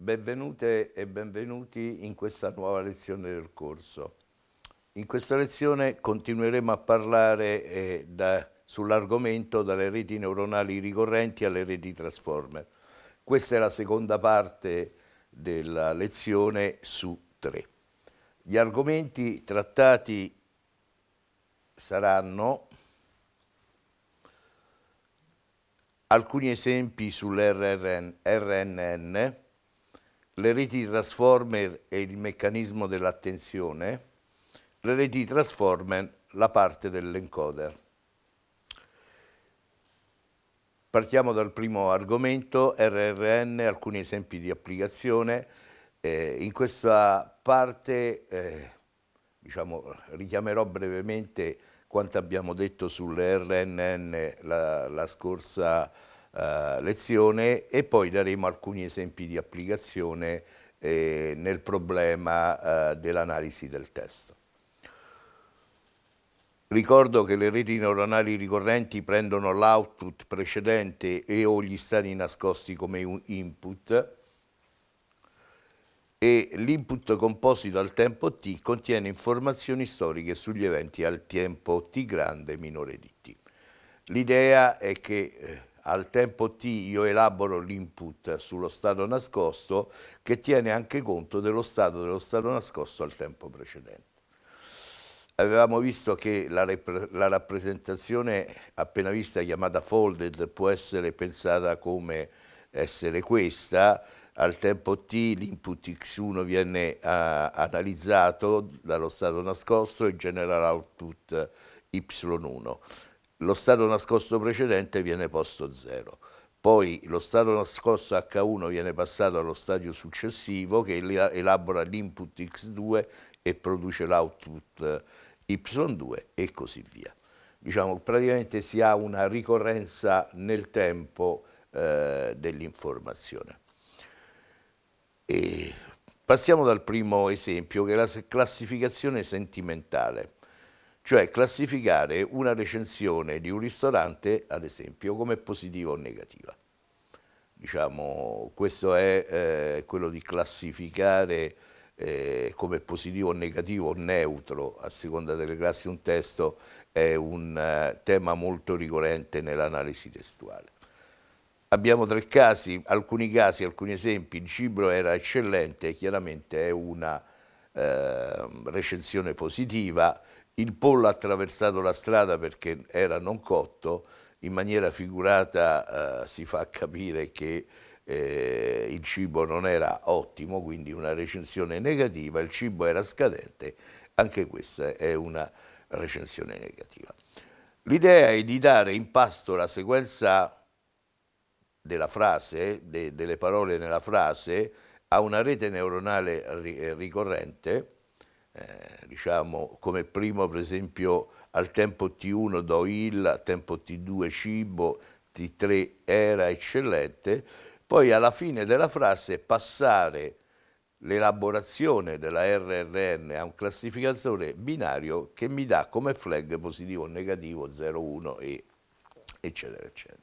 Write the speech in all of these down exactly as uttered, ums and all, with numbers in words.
benvenute e benvenuti in questa nuova lezione del corso. In questa lezione continueremo a parlare eh, da, sull'argomento dalle reti neuronali ricorrenti alle reti transformer. Questa è la seconda parte della lezione su tre. Gli argomenti trattati saranno alcuni esempi sull'R N N, le reti transformer e il meccanismo dell'attenzione, le reti transformer, la parte dell'encoder. Partiamo dal primo argomento, R R N, alcuni esempi di applicazione. Eh, in questa parte eh, diciamo, richiamerò brevemente quanto abbiamo detto sulle R N N la, la scorsa uh, lezione e poi daremo alcuni esempi di applicazione eh, nel problema uh, dell'analisi del testo. Ricordo che le reti neuronali ricorrenti prendono l'output precedente e o gli stati nascosti come input e l'input composito al tempo t contiene informazioni storiche sugli eventi al tempo t grande minore di t. L'idea è che eh, al tempo t io elaboro l'input sullo stato nascosto che tiene anche conto dello stato dello stato nascosto al tempo precedente. Avevamo visto che la, la rappresentazione appena vista chiamata folded può essere pensata come essere questa. Al tempo t l'input x uno viene uh, analizzato dallo stato nascosto e genera l'output y uno. Lo stato nascosto precedente viene posto zero. Poi lo stato nascosto H uno viene passato allo stadio successivo che elabora l'input x due e produce l'output y due e così via. Diciamo, praticamente si ha una ricorrenza nel tempo eh, dell'informazione. E passiamo dal primo esempio, che è la classificazione sentimentale, cioè classificare una recensione di un ristorante, ad esempio, come positiva o negativa. Diciamo, questo è eh, quello di classificare eh, come positivo o negativo o neutro, a seconda delle classi un testo, è un uh, tema molto ricorrente nell'analisi testuale. Abbiamo tre casi, alcuni casi, alcuni esempi. Il cibo era eccellente, chiaramente è una eh, recensione positiva. Il pollo ha attraversato la strada perché era non cotto. In maniera figurata eh, si fa capire che eh, il cibo non era ottimo, quindi una recensione negativa. Il cibo era scadente, anche questa è una recensione negativa. L'idea è di dare in pasto la sequenza della frase, de, delle parole nella frase, a una rete neuronale ri, ricorrente, eh, diciamo come primo per esempio al tempo t uno do il, al tempo t due cibo, t tre era eccellente, poi alla fine della frase passare l'elaborazione della R R N a un classificatore binario che mi dà come flag positivo o negativo zero, uno e eccetera eccetera.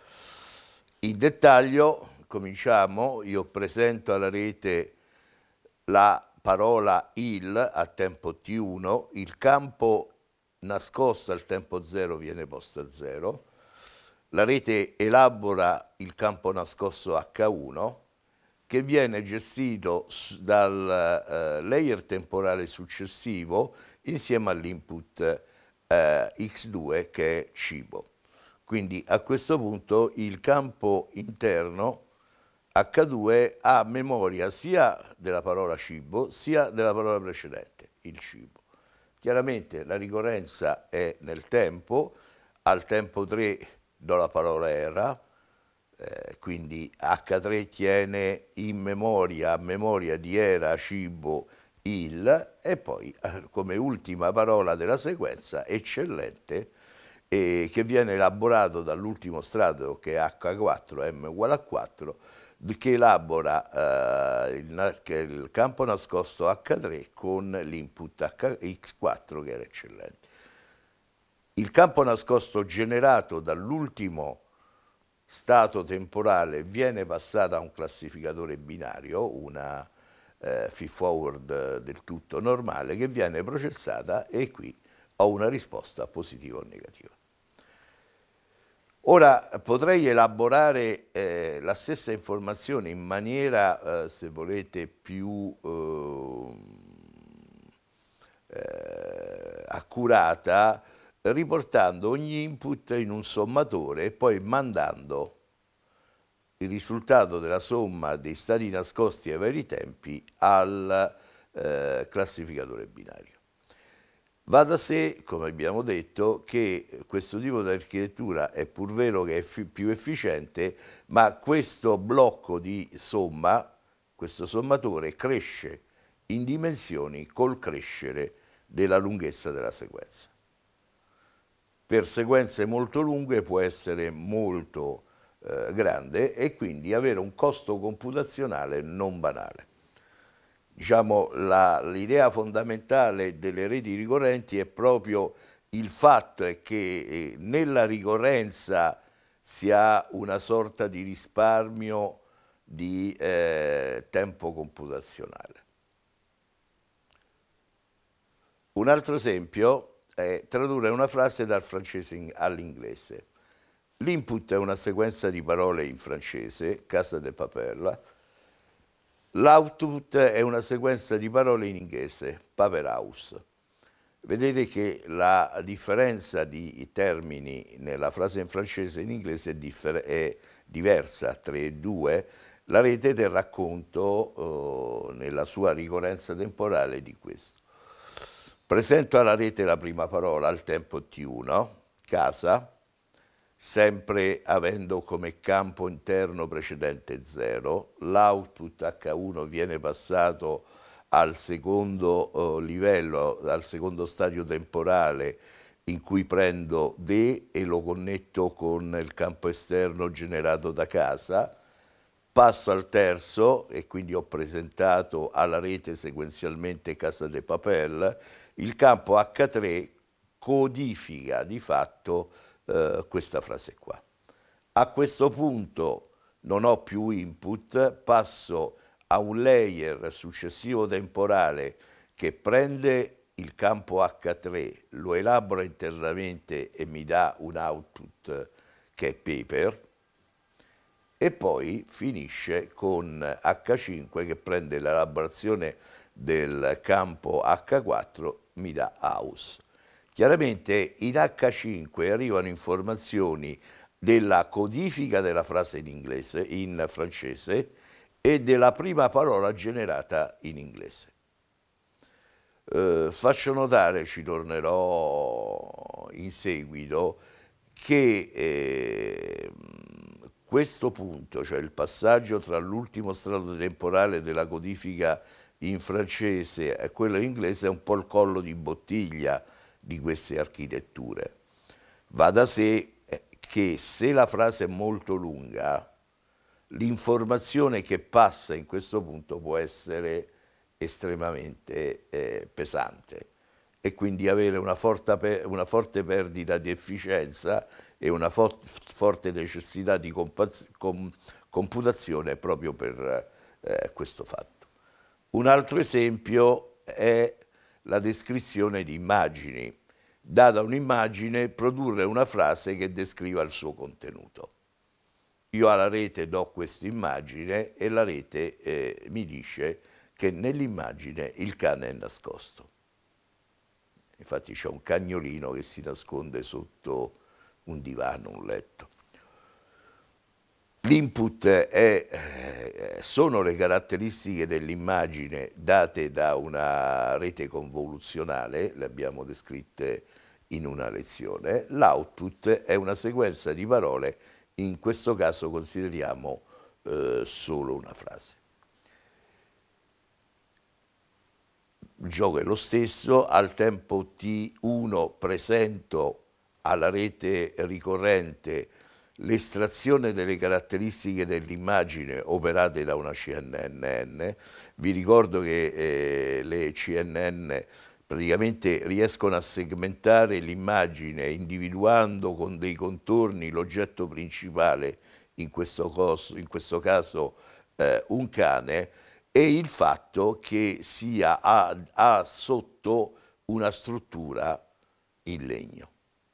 In dettaglio, cominciamo, io presento alla rete la parola il a tempo t uno, il campo nascosto al tempo zero viene posto a zero, la rete elabora il campo nascosto H uno che viene gestito dal uh, layer temporale successivo insieme all'input uh, x due che è cibo. Quindi a questo punto il campo interno H due ha memoria sia della parola cibo sia della parola precedente, il cibo. Chiaramente la ricorrenza è nel tempo, al tempo tre do la parola era, eh, quindi H tre tiene in memoria, a memoria di era, cibo, il, e poi come ultima parola della sequenza, eccellente, e che viene elaborato dall'ultimo strato che è H quattro, M uguale a quattro, che elabora eh, il, il campo nascosto H tre con l'input X quattro che era eccellente. Il campo nascosto generato dall'ultimo stato temporale viene passata a un classificatore binario, una eh, feed forward del tutto normale che viene processata e qui ho una risposta positiva o negativa. Ora potrei elaborare eh, la stessa informazione in maniera, eh, se volete, più eh, eh, accurata, riportando ogni input in un sommatore e poi mandando il risultato della somma dei stati nascosti ai vari tempi al eh, classificatore binario. Va da sé, come abbiamo detto, che questo tipo di architettura è pur vero che è più efficiente, ma questo blocco di somma, questo sommatore, cresce in dimensioni col crescere della lunghezza della sequenza. Per sequenze molto lunghe può essere molto eh, grande e quindi avere un costo computazionale non banale. Diciamo, l'idea fondamentale delle reti ricorrenti è proprio il fatto è che eh, nella ricorrenza si ha una sorta di risparmio di eh, tempo computazionale. Un altro esempio è tradurre una frase dal francese all'inglese. L'input è una sequenza di parole in francese, Casa de Papel. L'output è una sequenza di parole in inglese, Paper House. Vedete che la differenza di termini nella frase in francese e in inglese è, è diversa, tre e due. La rete terrà conto eh, nella sua ricorrenza temporale di questo. Presento alla rete la prima parola al tempo T uno, casa, sempre avendo come campo interno precedente zero, l'output H uno viene passato al secondo eh, livello, al secondo stadio temporale in cui prendo D e lo connetto con il campo esterno generato da casa, passo al terzo e quindi ho presentato alla rete sequenzialmente Casa de Papel, il campo H tre codifica di fatto Uh, questa frase qua. A questo punto non ho più input, passo a un layer successivo temporale che prende il campo H tre, lo elabora internamente e mi dà un output che è paper e poi finisce con H cinque che prende l'elaborazione del campo H quattro, mi dà house. Chiaramente in H cinque arrivano informazioni della codifica della frase in inglese, in francese, e della prima parola generata in inglese. Eh, faccio notare, ci tornerò in seguito, che eh, questo punto, cioè il passaggio tra l'ultimo strato temporale della codifica in francese e quello in inglese è un po' il collo di bottiglia di queste architetture. Va da sé che se la frase è molto lunga, l'informazione che passa in questo punto può essere estremamente eh, pesante e quindi avere una forte, una forte perdita di efficienza e una for forte necessità di com computazione proprio per eh, questo fatto. Un altro esempio è la descrizione di immagini. Data un'immagine, produrre una frase che descriva il suo contenuto. Io alla rete do questa immagine e la rete eh, mi dice che nell'immagine il cane è nascosto. Infatti c'è un cagnolino che si nasconde sotto un divano, un letto. L'input è, sono le caratteristiche dell'immagine date da una rete convoluzionale, le abbiamo descritte in una lezione. L'output è una sequenza di parole, in questo caso consideriamo eh, solo una frase. Il gioco è lo stesso, al tempo T uno presento alla rete ricorrente l'estrazione delle caratteristiche dell'immagine operate da una C N N N. Vi ricordo che eh, le C N N praticamente riescono a segmentare l'immagine individuando con dei contorni l'oggetto principale in questo, coso, in questo caso eh, un cane, e il fatto che sia ha, ha sotto una struttura in legno.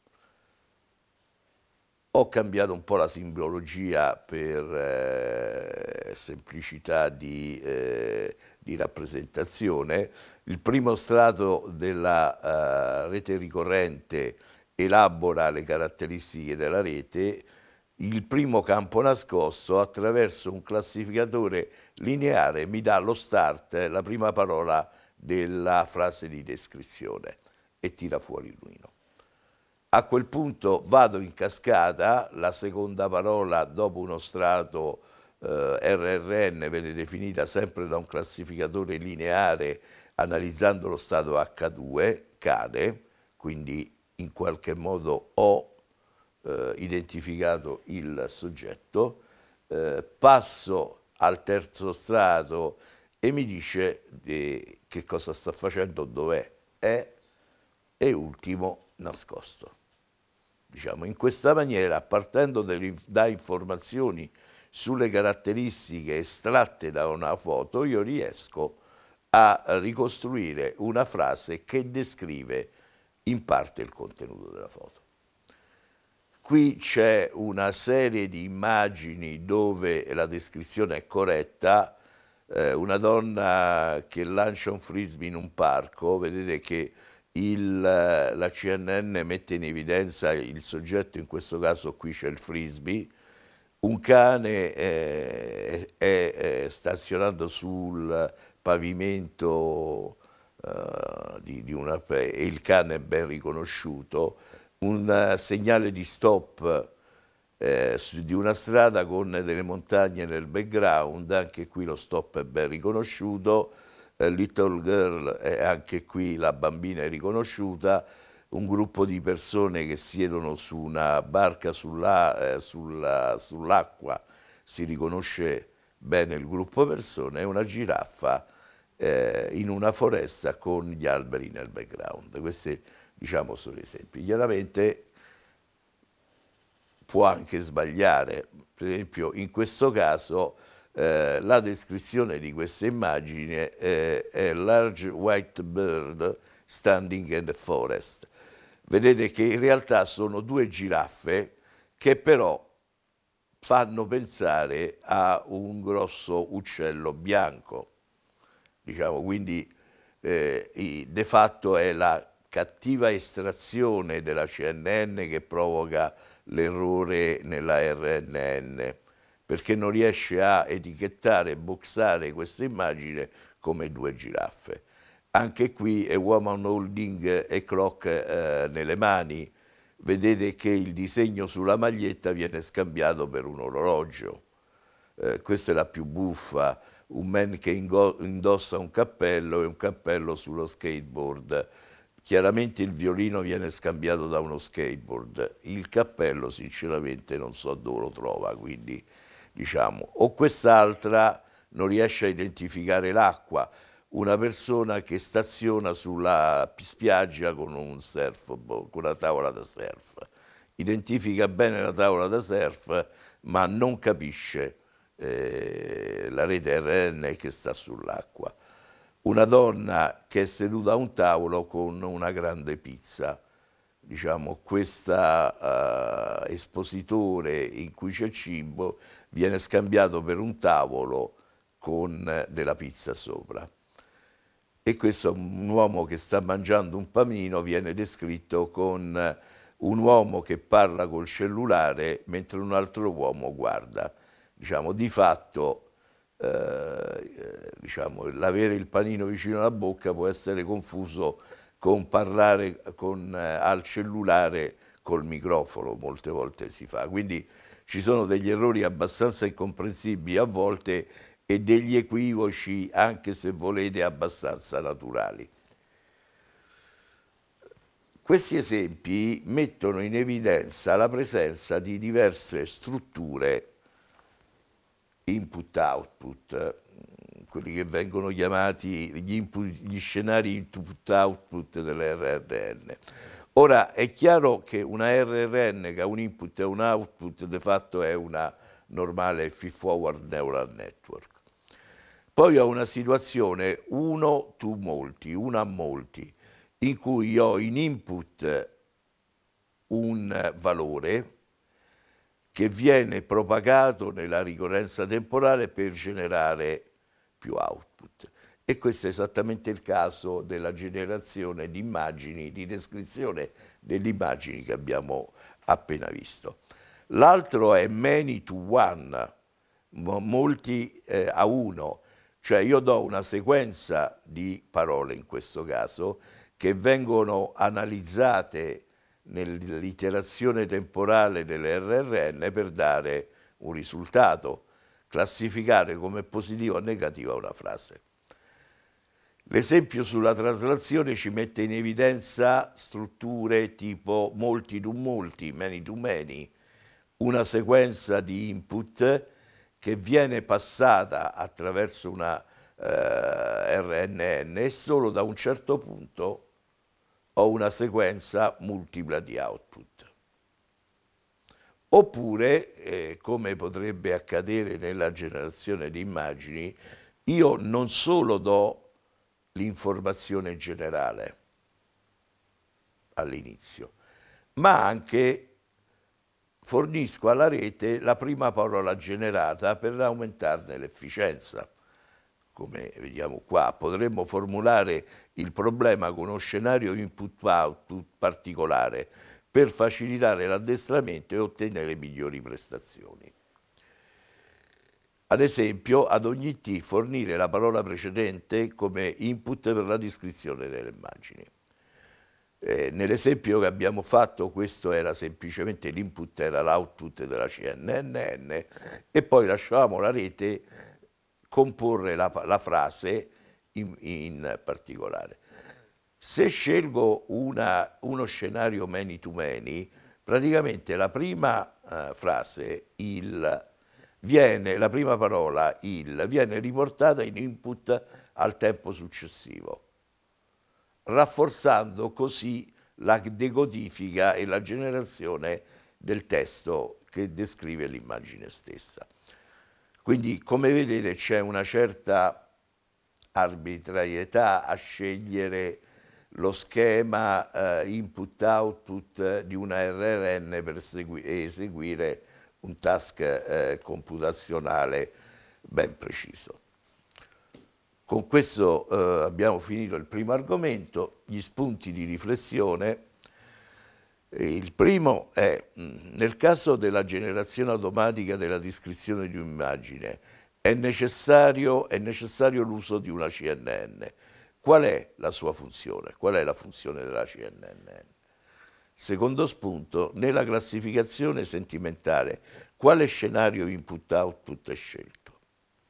Ho cambiato un po' la simbologia per eh, semplicità di, eh, di rappresentazione. Il primo strato della uh, rete ricorrente elabora le caratteristiche della rete. Il primo campo nascosto, attraverso un classificatore lineare, mi dà lo start, la prima parola della frase di descrizione, e tira fuori il lumino. A quel punto vado in cascata, la seconda parola dopo uno strato eh, R R N viene definita sempre da un classificatore lineare analizzando lo stato H due, cade, quindi in qualche modo ho eh, identificato il soggetto, eh, passo al terzo strato e mi dice eh, che cosa sta facendo, dov'è, è, e ultimo nascosto. Diciamo, in questa maniera, partendo da informazioni sulle caratteristiche estratte da una foto, io riesco a ricostruire una frase che descrive in parte il contenuto della foto. Qui c'è una serie di immagini dove la descrizione è corretta, eh, una donna che lancia un frisbee in un parco, vedete che Il, la C N N mette in evidenza il soggetto, in questo caso qui c'è il frisbee, un cane eh, è, è stazionato sul pavimento uh, di, di una, e il cane è ben riconosciuto, un uh, segnale di stop eh, su, di una strada con delle montagne nel background, anche qui lo stop è ben riconosciuto. Little Girl, e anche qui la bambina è riconosciuta, un gruppo di persone che siedono su una barca sulla, eh, sulla, sull'acqua, si riconosce bene il gruppo persone, e una giraffa eh, in una foresta con gli alberi nel background. Questi, diciamo, sono esempi. Chiaramente può anche sbagliare, per esempio in questo caso Eh, la descrizione di questa immagine è, è large white bird standing in the forest. Vedete che in realtà sono due giraffe che però fanno pensare a un grosso uccello bianco. Diciamo, quindi eh, de fatto è la cattiva estrazione della C N N che provoca l'errore nella R N N, perché non riesce a etichettare e boxare questa immagine come due giraffe. Anche qui è woman holding a clock eh, nelle mani. Vedete che il disegno sulla maglietta viene scambiato per un orologio. Eh, questa è la più buffa, un man che indossa un cappello e un cappello sullo skateboard. Chiaramente il violino viene scambiato da uno skateboard, il cappello sinceramente non so dove lo trova, quindi diciamo, o quest'altra non riesce a identificare l'acqua, una persona che staziona sulla spiaggia con un surfboard, con una tavola da surf, identifica bene la tavola da surf ma non capisce eh, la rete R N che sta sull'acqua. Una donna che è seduta a un tavolo con una grande pizza. Diciamo, questo uh, espositore in cui c'è cibo viene scambiato per un tavolo con della pizza sopra. E questo, un uomo che sta mangiando un panino, viene descritto con un uomo che parla col cellulare mentre un altro uomo guarda. Diciamo, di fatto, eh, diciamo, l'avere il panino vicino alla bocca può essere confuso con parlare con, eh, al cellulare col microfono, molte volte si fa. Quindi ci sono degli errori abbastanza incomprensibili a volte e degli equivoci, anche se volete, abbastanza naturali. Questi esempi mettono in evidenza la presenza di diverse strutture input-output, quelli che vengono chiamati gli, input, gli scenari input-output dell'R R N. Ora, è chiaro che una R R N che ha un input e un output, de fatto è una normale feed-forward neural network. Poi ho una situazione uno to molti, uno a molti, in cui ho in input un valore che viene propagato nella ricorrenza temporale per generare più output. E questo è esattamente il caso della generazione di immagini, di descrizione delle immagini che abbiamo appena visto. L'altro è many to one, molti eh, a uno, cioè io do una sequenza di parole in questo caso che vengono analizzate nell'iterazione temporale delle R R N per dare un risultato, classificare come positiva o negativa una frase. L'esempio sulla traslazione ci mette in evidenza strutture tipo molti to molti, many to many, una sequenza di input che viene passata attraverso una eh, R N N e solo da un certo punto ho una sequenza multipla di output. Oppure, eh, come potrebbe accadere nella generazione di immagini, io non solo do l'informazione generale all'inizio, ma anche fornisco alla rete la prima parola generata per aumentarne l'efficienza. Come vediamo qua, potremmo formulare il problema con uno scenario input-output particolare per facilitare l'addestramento e ottenere migliori prestazioni. Ad esempio, ad ogni T fornire la parola precedente come input per la descrizione delle immagini. Eh, nell'esempio che abbiamo fatto questo era semplicemente l'input, era l'output della C N N N e poi lasciavamo la rete comporre la, la frase in, in particolare. Se scelgo una, uno scenario many to many, praticamente la prima uh, frase, il, viene, la prima parola, il, viene riportata in input al tempo successivo, rafforzando così la decodifica e la generazione del testo che descrive l'immagine stessa. Quindi, come vedete, c'è una certa arbitrarietà a scegliere lo schema eh, input-output di una R R N per eseguire un task eh, computazionale ben preciso. Con questo eh, abbiamo finito il primo argomento, gli spunti di riflessione. Il primo è, nel caso della generazione automatica della descrizione di un'immagine, è necessario, è necessario l'uso di una C N N. Qual è la sua funzione? Qual è la funzione della C N N? Secondo spunto, nella classificazione sentimentale, quale scenario input-output è scelto?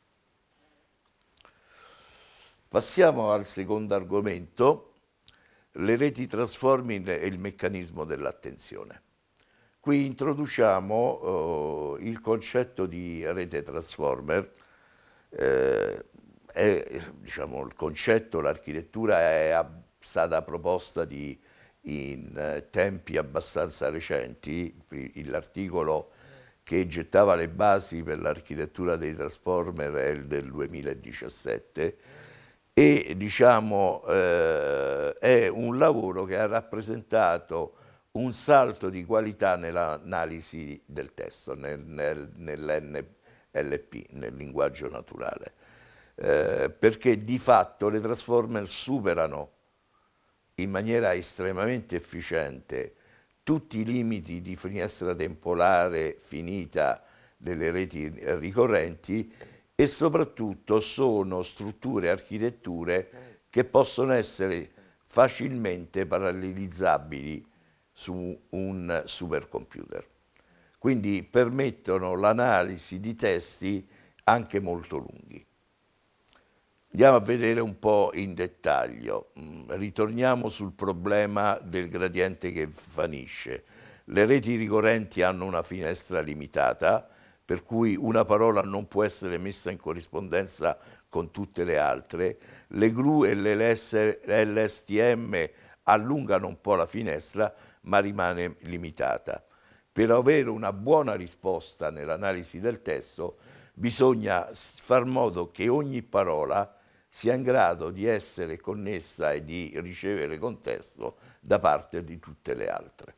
Passiamo al secondo argomento, le reti transforming e il meccanismo dell'attenzione. Qui introduciamo eh, il concetto di rete transformer. Eh, è, diciamo, il concetto, l'architettura è stata proposta di, in eh, tempi abbastanza recenti. L'articolo che gettava le basi per l'architettura dei transformer è il del duemiladiciassette. E diciamo eh, è un lavoro che ha rappresentato un salto di qualità nell'analisi del testo, nel, nel, nell'N L P, nel linguaggio naturale, eh, perché di fatto le transformer superano in maniera estremamente efficiente tutti i limiti di finestra temporale finita delle reti ricorrenti e soprattutto sono strutture e architetture che possono essere facilmente parallelizzabili su un supercomputer. Quindi permettono l'analisi di testi anche molto lunghi. Andiamo a vedere un po' in dettaglio. Ritorniamo sul problema del gradiente che vanisce. Le reti ricorrenti hanno una finestra limitata, per cui una parola non può essere messa in corrispondenza con tutte le altre. Le G R U e le L S T M allungano un po' la finestra, ma rimane limitata. per avere una buona risposta nell'analisi del testo bisogna far modo che ogni parola sia in grado di essere connessa e di ricevere contesto da parte di tutte le altre.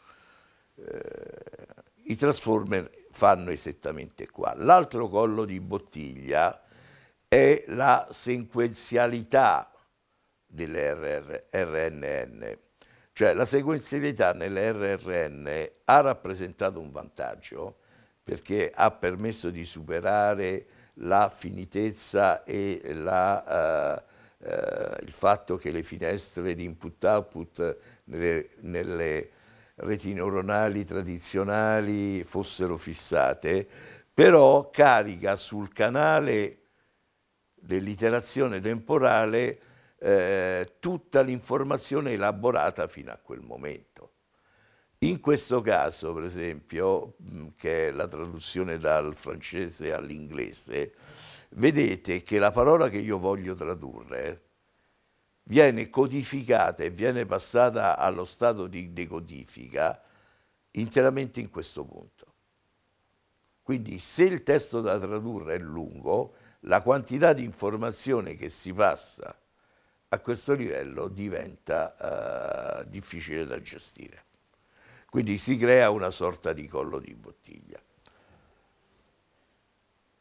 Eh, I transformer fanno esattamente qua. L'altro collo di bottiglia è la sequenzialità delle R N N. Cioè la sequenzialità nelle R R N ha rappresentato un vantaggio perché ha permesso di superare la finitezza e la, uh, uh, il fatto che le finestre di input-output nelle, nelle reti neuronali tradizionali fossero fissate, però carica sul canale dell'iterazione temporale eh, tutta l'informazione elaborata fino a quel momento. In questo caso, per esempio, che è la traduzione dal francese all'inglese, vedete che la parola che io voglio tradurre viene codificata e viene passata allo stato di decodifica interamente in questo punto. Quindi se il testo da tradurre è lungo, la quantità di informazione che si passa a questo livello diventa uh, difficile da gestire. Quindi si crea una sorta di collo di bottiglia.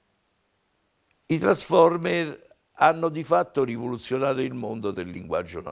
I transformer hanno di fatto rivoluzionato il mondo del linguaggio